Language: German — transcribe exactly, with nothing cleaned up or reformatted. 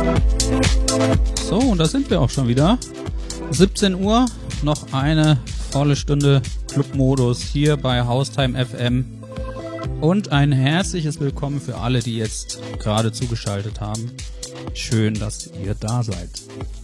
So, und da sind wir auch schon wieder. siebzehn Uhr, noch eine volle Stunde Clubmodus hier bei Haustime F M. Und ein herzliches Willkommen für alle, die jetzt gerade zugeschaltet haben. Schön, dass ihr da seid.